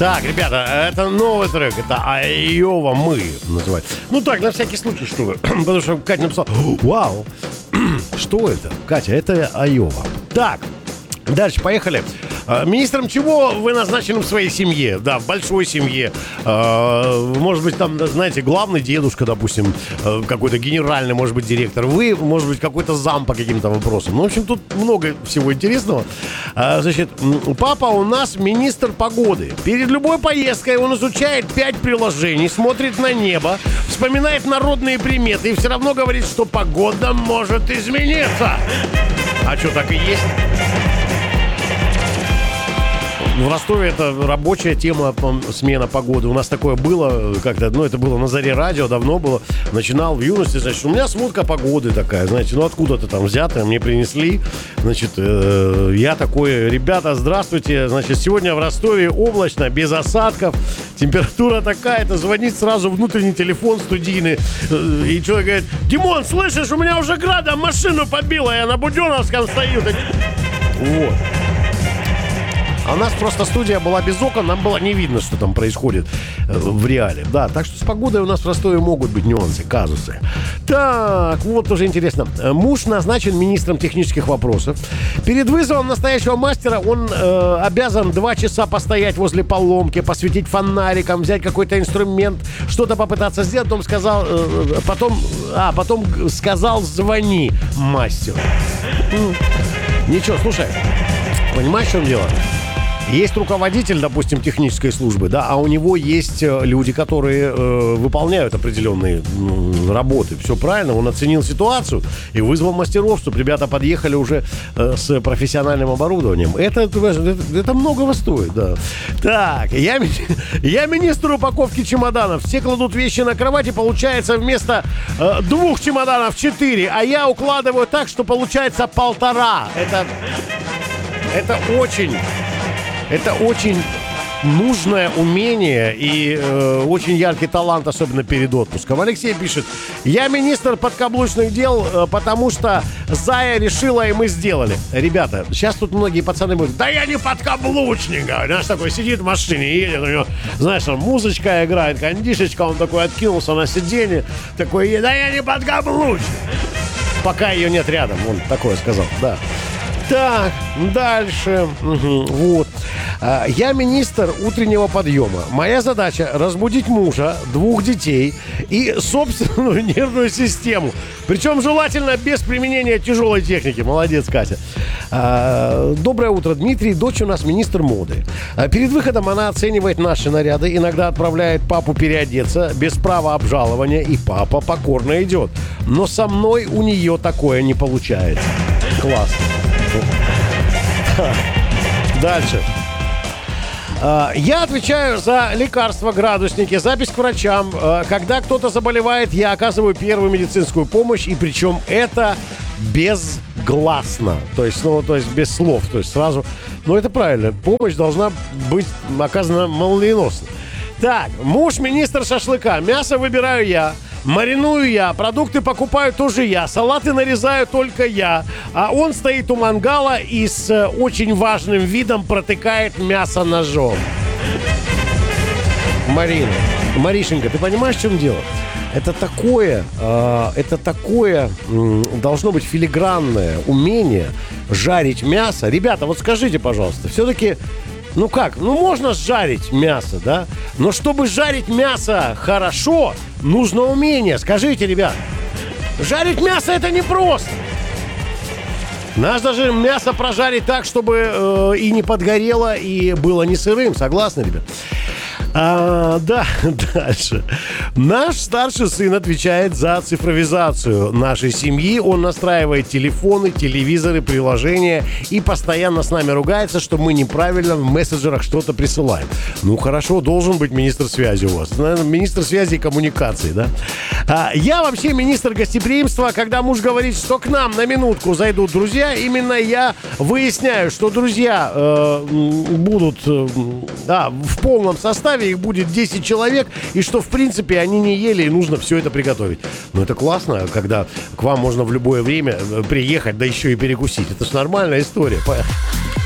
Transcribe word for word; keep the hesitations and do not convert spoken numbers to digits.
Так, ребята, это новый трек, это Айова мы называется. Ну так, на всякий случай, что вы. Потому что Катя написала: вау, что это? Катя, это Айова. Так, дальше, поехали. Министром чего вы назначены в своей семье? Да, в большой семье. Может быть, там, знаете, главный дедушка, допустим, какой-то генеральный, может быть, директор. Вы, может быть, какой-то зам по каким-то вопросам. Ну, в общем, тут много всего интересного. Значит, папа у нас министр погоды. Перед любой поездкой он изучает пять приложений, смотрит на небо, вспоминает народные приметы и все равно говорит, что погода может измениться. А что, так и есть? В Ростове это рабочая тема, смена погоды. У нас такое было как-то, ну, это было на заре радио, давно было. Начинал в юности, значит, у меня сводка погоды такая, знаете, ну, откуда-то там взятая, мне принесли. Значит, э, я такой: ребята, здравствуйте, значит, сегодня в Ростове облачно, без осадков, температура такая-то, звонит сразу внутренний телефон студийный, э, и человек говорит: Димон, слышишь, у меня уже градом машину побило, я на Буденовском стою. Так... Вот. А у нас просто студия была без окон, нам было не видно, что там происходит э, в реале. Да, так что с погодой у нас в Ростове могут быть нюансы, казусы. Так, вот тоже интересно. Муж назначен министром технических вопросов. Перед вызовом настоящего мастера он э, обязан два часа постоять возле поломки, посветить фонариком, взять какой-то инструмент, что-то попытаться сделать. Потом сказал, э, потом, а, потом сказал: звони мастеру. Ничего, слушай, понимаешь, в чем дело? Есть руководитель, допустим, технической службы, да, а у него есть люди, которые э, выполняют определенные э, работы. Все правильно, он оценил ситуацию и вызвал мастеров, чтобы ребята подъехали уже э, с профессиональным оборудованием. Это, это, это многого стоит, да. Так, я, я министр упаковки чемоданов. Все кладут вещи на кровать, и получается вместо э, двух чемоданов четыре, а я укладываю так, что получается полтора. Это, это очень... Это очень нужное умение и э, очень яркий талант, особенно перед отпуском. Алексей пишет: я министр подкаблучных дел, э, потому что Зая решила, и мы сделали. Ребята, сейчас тут многие пацаны будут: да я не подкаблучник, знаешь, такой сидит в машине, едет, у него, знаешь, там музычка играет, кондишечка, он такой откинулся на сиденье, такой: да я не подкаблучник. Пока ее нет рядом, он такое сказал, да. Так, дальше. Угу, вот. А, я министр утреннего подъема. Моя задача — разбудить мужа, двух детей и собственную нервную систему. Причем желательно без применения тяжелой техники. Молодец, Катя. А, доброе утро, Дмитрий. Дочь у нас министр моды. А, перед выходом она оценивает наши наряды, иногда отправляет папу переодеться без права обжалования, и папа покорно идет. Но со мной у нее такое не получается. Класс. Дальше. Я отвечаю за лекарства, градусники, запись к врачам. Когда кто-то заболевает, я оказываю первую медицинскую помощь, и причем это безгласно. То есть, ну, то есть без слов. То есть сразу. Ну, это правильно. Помощь должна быть оказана молниеносно. Так, муж министр шашлыка. Мясо выбираю я. Мариную я, продукты покупаю тоже я, салаты нарезаю только я, а он стоит у мангала и с э, очень важным видом протыкает мясо ножом. Марина, Маришенька, ты понимаешь, в чем дело? Это такое, э, это такое э, должно быть филигранное умение жарить мясо. Ребята, вот скажите, пожалуйста, все-таки... Ну как? Ну можно жарить мясо, да? Но чтобы жарить мясо хорошо, нужно умение. Скажите, ребят. Жарить мясо — это непросто. Надо даже мясо прожарить так, чтобы э, и не подгорело, и было не сырым. Согласны, ребят? А, да, дальше. Наш старший сын отвечает за цифровизацию нашей семьи. Он настраивает телефоны, телевизоры, приложения и постоянно с нами ругается, что мы неправильно в мессенджерах что-то присылаем. Ну, хорошо, должен быть министр связи у вас. Наверное, министр связи и коммуникаций, да? А, я вообще министр гостеприимства. Когда муж говорит, что к нам на минутку зайдут друзья, именно я выясняю, что друзья э, будут э, да, в полном составе, их будет десять человек, и что, в принципе, они не ели, и нужно все это приготовить. Ну, это классно, когда к вам можно в любое время приехать, да еще и перекусить. Это же нормальная история.